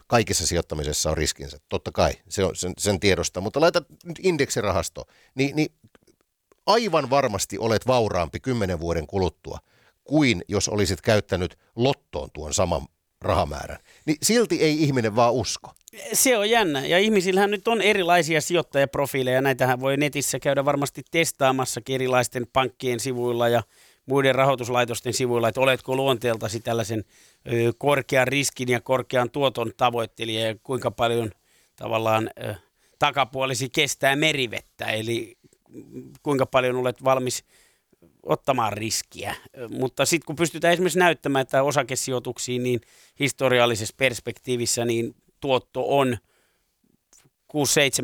kaikissa sijoittamisessa on riskinsä. Totta kai, sen tiedostaa. Mutta laita nyt indeksirahasto, niin aivan varmasti olet vauraampi 10 vuoden kuluttua kuin jos olisit käyttänyt lottoon tuon saman rahamäärän. Niin silti ei ihminen vaan usko. Se on jännä. Ja ihmisillähän nyt on erilaisia sijoittajaprofiileja. Näitähän voi netissä käydä varmasti testaamassakin erilaisten pankkien sivuilla ja muiden rahoituslaitosten sivuilla, että oletko luonteeltasi tällaisen korkean riskin ja korkean tuoton tavoittelija ja kuinka paljon tavallaan takapuolisi kestää merivettä, eli kuinka paljon olet valmis ottamaan riskiä. Mutta sitten kun pystytään esimerkiksi näyttämään, että osakesijoituksiin niin historiallisessa perspektiivissä niin tuotto on 6-7%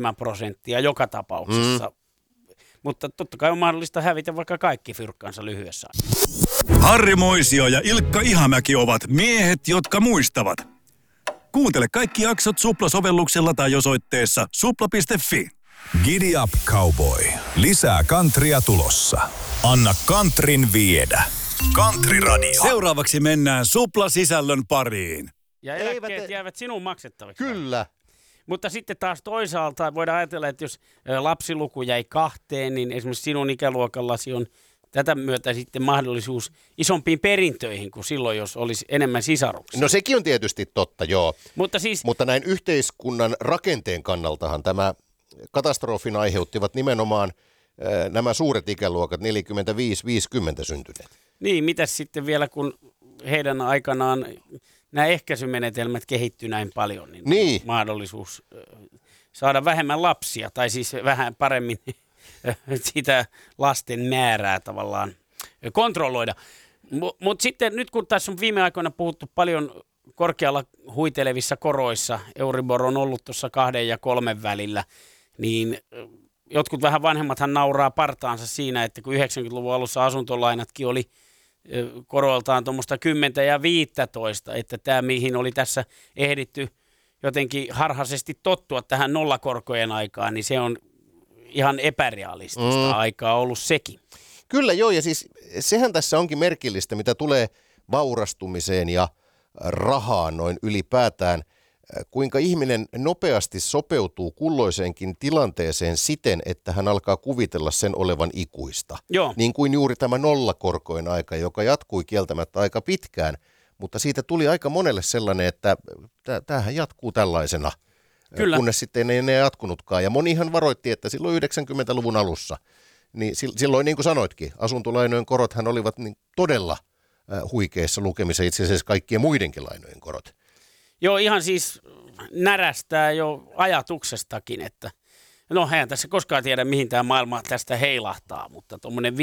joka tapauksessa. Mutta totta kai on mahdollista hävitä vaikka kaikki fyrkkansa lyhyessä. Harri Moisio ja Ilkka Ihamäki ovat miehet, jotka muistavat. Kuuntele kaikki jaksot Supla-sovelluksella tai osoitteessa supla.fi. Giddy up, cowboy. Lisää countrya tulossa. Anna countryn viedä. Country Radio. Seuraavaksi mennään Supla-sisällön pariin. Ja eläkkeet jäävät sinun maksettaviksi. Kyllä. Mutta sitten taas toisaalta voidaan ajatella, että jos lapsiluku jäi 2, niin esimerkiksi sinun ikäluokallasi on tätä myötä sitten mahdollisuus isompiin perintöihin kuin silloin, jos olisi enemmän sisaruksia. No sekin on tietysti totta, joo. Mutta näin yhteiskunnan rakenteen kannaltahan tämä katastrofin aiheuttivat nimenomaan nämä suuret ikäluokat, 45-50 syntyneet. Niin, mitäs sitten vielä, kun heidän aikanaan nämä ehkäisymenetelmät kehittyy näin paljon, niin. Mahdollisuus saada vähemmän lapsia, tai siis vähän paremmin sitä lasten määrää tavallaan kontrolloida. Mutta sitten nyt kun tässä on viime aikoina puhuttu paljon korkealla huitelevissa koroissa, Euribor on ollut tuossa 2 ja 3 välillä, niin jotkut vähän vanhemmathan nauraa partaansa siinä, että kun 90-luvun alussa asuntolainatkin oli koroiltaan tuommoista 10 ja 15, että tämä mihin oli tässä ehditty jotenkin harhaisesti tottua tähän nollakorkojen aikaan, niin se on ihan epärealistista aikaa ollut sekin. Kyllä joo, ja siis sehän tässä onkin merkillistä, mitä tulee vaurastumiseen ja rahaan noin ylipäätään, kuinka ihminen nopeasti sopeutuu kulloiseenkin tilanteeseen siten, että hän alkaa kuvitella sen olevan ikuista. Joo. Niin kuin juuri tämä nollakorkojen aika, joka jatkui kieltämättä aika pitkään, mutta siitä tuli aika monelle sellainen, että tämähän jatkuu tällaisena, Kyllä. Kunnes sitten ei enää jatkunutkaan. Ja monihan varoitti, että silloin 90-luvun alussa, niin silloin niin kuin sanoitkin, asuntolainojen korothan olivat niin todella huikeissa lukemissa, itse asiassa kaikkien muidenkin lainojen korot. Joo, ihan siis närästää jo ajatuksestakin, että no eihän tässä koskaan tiedä, mihin tämä maailma tästä heilahtaa, mutta tuommoinen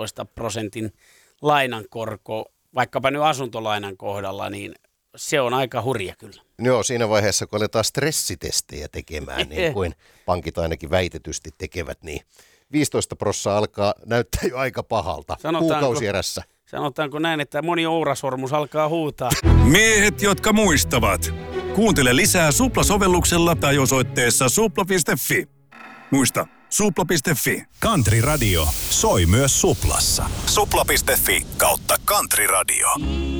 15% lainankorko, vaikkapa nyt asuntolainan kohdalla, niin se on aika hurja kyllä. Joo, siinä vaiheessa, kun aletaan stressitestejä tekemään, niin kuin pankit ainakin väitetysti tekevät, niin 15% alkaa näyttää jo aika pahalta kuukausierässä. Sanotaanko näin, että moni ourasormus alkaa huutaa. Miehet, jotka muistavat. Kuuntele lisää Supla-sovelluksella tai osoitteessa supla.fi. Muista, supla.fi. Country Radio soi myös Suplassa. Supla.fi/Country Radio.